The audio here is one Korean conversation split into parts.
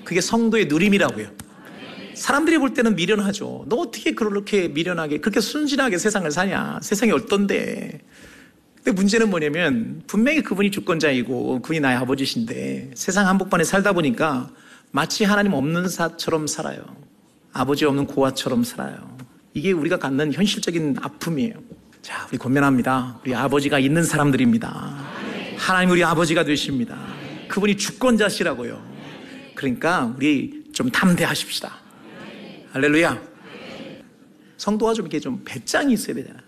그게 성도의 누림이라고요. 사람들이 볼 때는 미련하죠. 너 어떻게 그렇게 미련하게, 그렇게 순진하게 세상을 사냐. 세상이 어떤데. 근데 문제는 뭐냐면 분명히 그분이 주권자이고 그분이 나의 아버지신데 세상 한복판에 살다 보니까 마치 하나님 없는 사처럼 살아요. 아버지 없는 고아처럼 살아요. 이게 우리가 갖는 현실적인 아픔이에요. 자, 우리 권면합니다. 우리 아버지가 있는 사람들입니다. 하나님 우리 아버지가 되십니다. 그분이 주권자시라고요. 그러니까 우리 좀 담대하십시다. 할렐루야. 성도가 좀 이렇게 좀 배짱이 있어야 되잖아.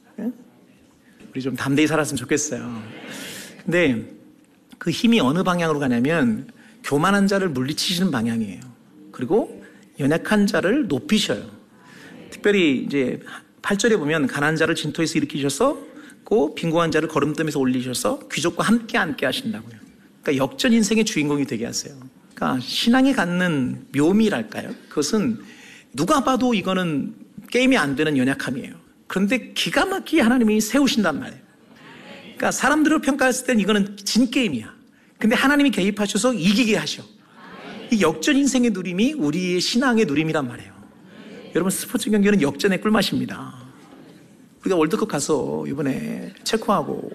우리 좀 담대히 살았으면 좋겠어요. 근데 그 힘이 어느 방향으로 가냐면 교만한 자를 물리치시는 방향이에요. 그리고 연약한 자를 높이셔요. 특별히 이제 8절에 보면 가난한 자를 진토에서 일으키셔서 빈곤한 자를 걸음뜸에서 올리셔서 귀족과 함께 앉게 하신다고요. 그러니까 역전 인생의 주인공이 되게 하세요. 그러니까 신앙이 갖는 묘미랄까요? 그것은 누가 봐도 이거는 게임이 안 되는 연약함이에요. 그런데 기가 막히게 하나님이 세우신단 말이에요. 그러니까 사람들을 평가했을 땐 이거는 진게임이야. 근데 하나님이 개입하셔서 이기게 하셔. 이 역전 인생의 누림이 우리의 신앙의 누림이란 말이에요. 여러분 스포츠 경기는 역전의 꿀맛입니다. 우리가 월드컵 가서 이번에 체코하고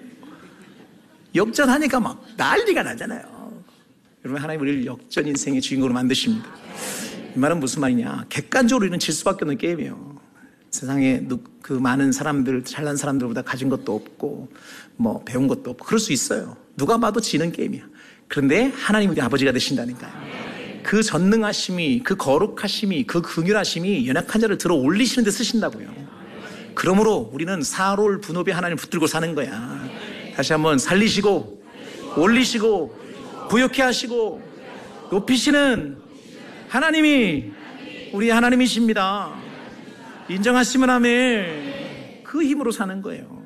역전하니까 막 난리가 나잖아요. 여러분 하나님 우리를 역전 인생의 주인공으로 만드십니다. 이 말은 무슨 말이냐. 객관적으로 우리는 질 수밖에 없는 게임이에요. 세상에 그 많은 사람들, 잘난 사람들보다 가진 것도 없고 뭐 배운 것도 없고 그럴 수 있어요. 누가 봐도 지는 게임이야. 그런데 하나님 우리 아버지가 되신다니까요. 그 전능하심이, 그 거룩하심이, 그 긍휼하심이 연약한 자를 들어 올리시는 데 쓰신다고요. 그러므로 우리는 사로울 분업에 하나님 붙들고 사는 거야. 다시 한번 살리시고 올리시고 부욕해 하시고 높이시는 하나님이 우리 하나님이십니다. 인정하시면 아멘. 그 힘으로 사는 거예요.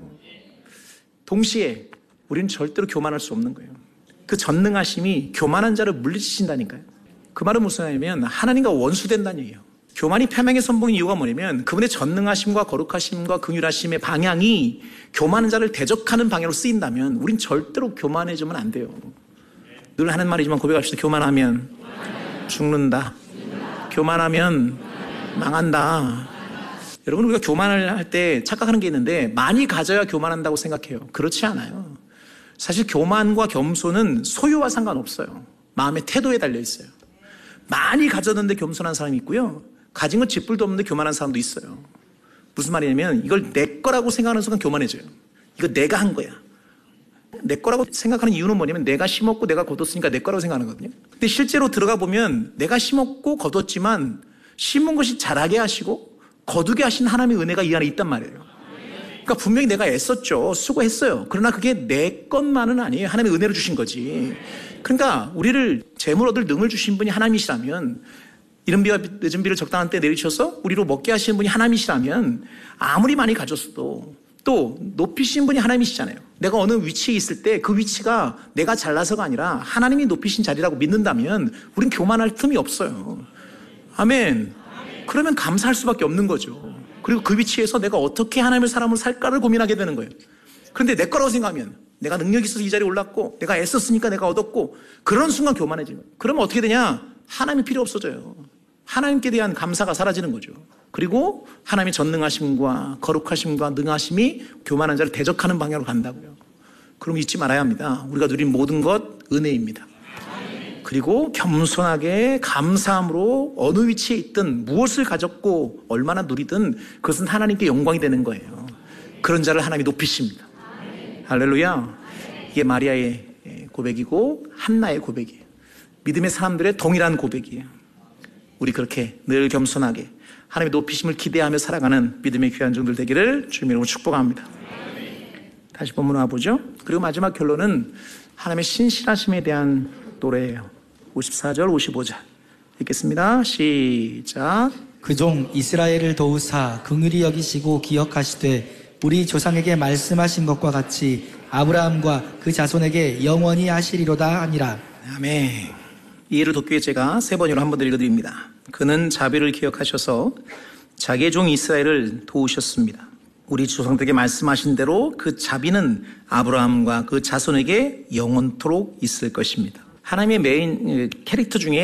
동시에 우리는 절대로 교만할 수 없는 거예요. 그 전능하심이 교만한 자를 물리치신다니까요. 그 말은 무슨 말이냐면 하나님과 원수된다는 얘기예요. 교만이 패망의 선봉인 이유가 뭐냐면 그분의 전능하심과 거룩하심과 긍휼하심의 방향이 교만한 자를 대적하는 방향으로 쓰인다면 우린 절대로 교만해지면 안 돼요. 늘 하는 말이지만 고백합시다. 교만하면 죽는다. 교만하면 망한다. 여러분 우리가 교만을 할 때 착각하는 게 있는데 많이 가져야 교만한다고 생각해요. 그렇지 않아요. 사실 교만과 겸손은 소유와 상관없어요. 마음의 태도에 달려 있어요. 많이 가졌는데 겸손한 사람이 있고요. 가진 건 쥐뿔도 없는데 교만한 사람도 있어요. 무슨 말이냐면 이걸 내 거라고 생각하는 순간 교만해져요. 이거 내가 한 거야. 내 거라고 생각하는 이유는 뭐냐면 내가 심었고 내가 거뒀으니까 내 거라고 생각하는 거거든요. 근데 실제로 들어가 보면 내가 심었고 거뒀지만 심은 것이 자라게 하시고 거두게 하신 하나님의 은혜가 이 안에 있단 말이에요. 그러니까 분명히 내가 애썼죠. 수고했어요. 그러나 그게 내 것만은 아니에요. 하나님의 은혜로 주신 거지. 그러니까 우리를 재물 얻을 능을 주신 분이 하나님이시라면 이른 비와 늦은 비를 적당한 때 내리셔서 우리로 먹게 하시는 분이 하나님이시라면 아무리 많이 가졌어도 또 높이신 분이 하나님이시잖아요. 내가 어느 위치에 있을 때 그 위치가 내가 잘나서가 아니라 하나님이 높이신 자리라고 믿는다면 우린 교만할 틈이 없어요. 아멘. 그러면 감사할 수밖에 없는 거죠. 그리고 그 위치에서 내가 어떻게 하나님의 사람으로 살까를 고민하게 되는 거예요. 그런데 내 거라고 생각하면 내가 능력이 있어서 이 자리에 올랐고 내가 애썼으니까 내가 얻었고 그런 순간 교만해지는 거예요. 그러면 어떻게 되냐? 하나님이 필요 없어져요. 하나님께 대한 감사가 사라지는 거죠. 그리고 하나님의 전능하심과 거룩하심과 능하심이 교만한 자를 대적하는 방향으로 간다고요. 그럼 잊지 말아야 합니다. 우리가 누린 모든 것 은혜입니다. 그리고 겸손하게 감사함으로 어느 위치에 있든 무엇을 가졌고 얼마나 누리든 그것은 하나님께 영광이 되는 거예요. 그런 자를 하나님이 높이십니다. 할렐루야. 이게 마리아의 고백이고 한나의 고백이에요. 믿음의 사람들의 동일한 고백이에요. 우리 그렇게 늘 겸손하게 하나님의 높이심을 기대하며 살아가는 믿음의 귀한 종들 되기를 주님의 이름으로 축복합니다. 다시 본문 와보죠. 그리고 마지막 결론은 하나님의 신실하심에 대한 노래예요. 54절 55절 읽겠습니다. 시작. 그 종 이스라엘을 도우사 긍휼히 여기시고 기억하시되 우리 조상에게 말씀하신 것과 같이 아브라함과 그 자손에게 영원히 하시리로다 하니라. 아멘. 이해를 돕기 위해 제가 세 번으로 한 번 더 읽어드립니다. 그는 자비를 기억하셔서 자기의 종 이스라엘을 도우셨습니다. 우리 조상들에게 말씀하신 대로 그 자비는 아브라함과 그 자손에게 영원토록 있을 것입니다. 하나님의 메인 캐릭터 중에